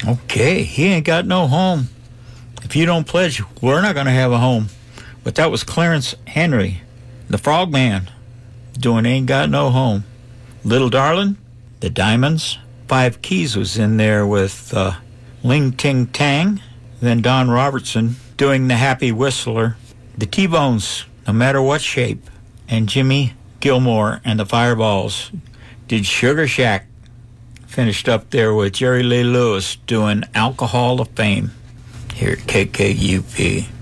Okay, he ain't got no home. If you don't pledge, we're not going to have a home. But that was Clarence Henry, the Frogman, doing Ain't Got No Home. Little Darlin', the Diamonds. Five Keys was in there with Ling Ting Tang. Then Don Robertson doing The Happy Whistler. The T-Bones, No Matter What Shape. And Jimmy Gilmore and the Fireballs did Sugar Shack. Finished up there with Jerry Lee Lewis doing Alcohol of Fame here at KKUP.